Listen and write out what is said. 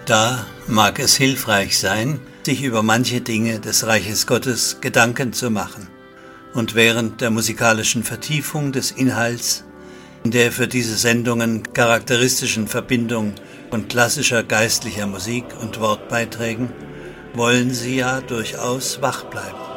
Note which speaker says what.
Speaker 1: Da mag es hilfreich sein, sich über manche Dinge des Reiches Gottes Gedanken zu machen und während der musikalischen Vertiefung des Inhalts, in der für diese Sendungen charakteristischen Verbindung von klassischer geistlicher Musik und Wortbeiträgen, wollen Sie ja durchaus wach bleiben.